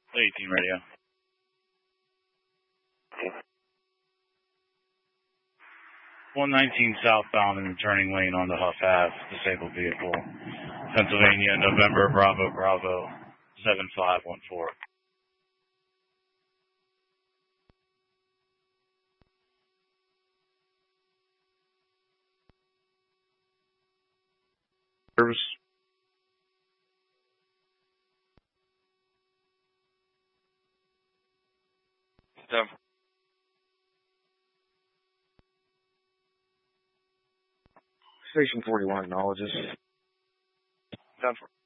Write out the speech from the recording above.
18 radio. 119 southbound in the turning lane on the Huff Ave, disabled vehicle. Pennsylvania, November, Bravo, Bravo, 7514. Service. Station 41 acknowledges. 10-4.